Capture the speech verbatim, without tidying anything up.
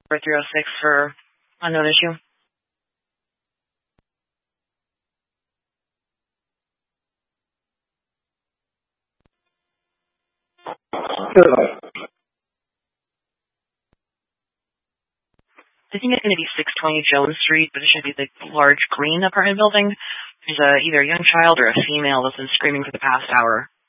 for three oh six for unknown issue. I think it's going to be six twenty Jones Street, but it should be the large green apartment building. There's a, either a young child or a female that's been screaming for the past hour.